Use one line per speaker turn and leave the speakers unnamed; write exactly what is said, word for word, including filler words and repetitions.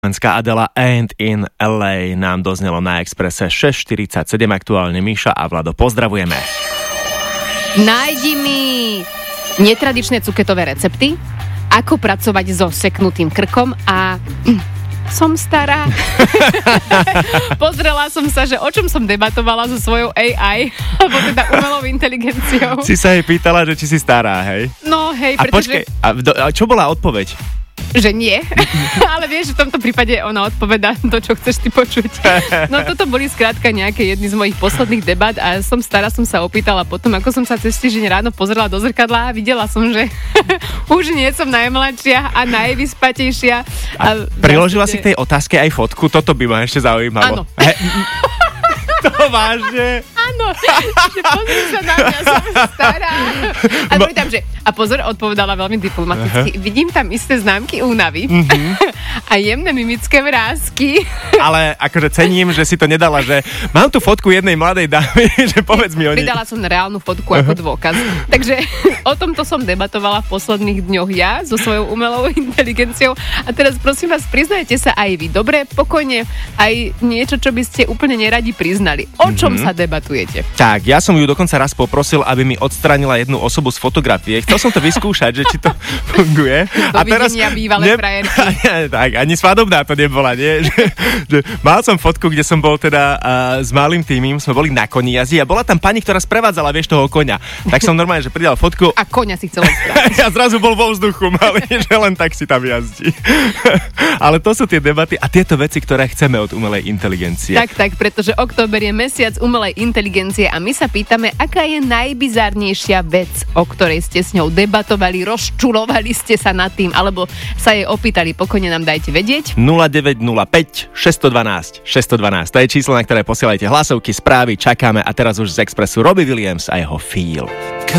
Adela and in el ej nám doznelo na Expresse šesť štyridsaťsedem aktuálne. Míša a Vlado, pozdravujeme.
Nájdi mi netradičné cuketové recepty, ako pracovať so seknutým krkom a... Som stará. Pozrela som sa, že o čom som debatovala so svojou á í, alebo teda umelou inteligenciou.
Si sa jej pýtala, že či si stará, hej?
No hej,
a
pretože...
Počkej, a, do, a čo bola odpoveď?
Že nie, ale vieš, v tomto prípade ona odpoveda to, čo chceš ty počuť. No toto boli skrátka nejaké jedny z mojich posledných debat a som stará, som sa opýtala potom, ako som sa cez týždeň ráno pozrela do zrkadla a videla som, že už nie som najmladšia a najvyspatejšia.
A, a priložila vlastne... si k tej otázke aj fotku? Toto by ma ešte zaujímalo.
Áno.
He, to vážne?
Áno, že pozri sa na mňa, som stará. A Ma... tam, že, a pozor, odpovedala veľmi diplomaticky. Uh-huh. Vidím tam isté známky únavy uh-huh. a jemné mimické vrásky.
Ale akože cením, že si to nedala, že mám tu fotku jednej mladej dámy, že povedz mi o nej.
Vydala som reálnu fotku ako dôkaz. Takže o tomto som debatovala v posledných dňoch ja so svojou umelou inteligenciou. A teraz prosím vás, priznajte sa aj vy. Dobre, pokojne, aj niečo, čo by ste úplne neradi priznali. O čom mm-hmm. sa debatujete?
Tak, ja som ju dokonca raz poprosil, aby mi odstránila jednu osobu z fotografie. Chcel som to vyskúšať, že či to funguje.
Do a teraz bývalé ne... frajerky.
Tak, ani svadobná to nebola, nie? Že, že mal som fotku, kde som bol teda uh, s malým týmom, sme boli na koni jazdi a bola tam pani, ktorá sprevádzala, vieš, toho koňa. Tak som normálne, že pridal fotku.
A koňa si chcel odstrániť.
Ja zrazu bol vo vzduchu, malý, že len tak si tam jazdí. Ale to sú tie debaty a tieto veci, ktoré chceme od umelej inteligencie.
Tak, tak, pretože október je mesiac umelej inteligencie a my sa pýtame, aká je najbizarnejšia vec, o ktorej ste s ňou debatovali, rozčulovali ste sa nad tým, alebo sa jej opýtali, pokojne nám dajte vedieť.
nula deväť nula päť šesť jedna dva šesť jedna dva, to je číslo, na ktoré posielajte hlasovky, správy, čakáme a teraz už z Expressu Robbie Williams a jeho Feel.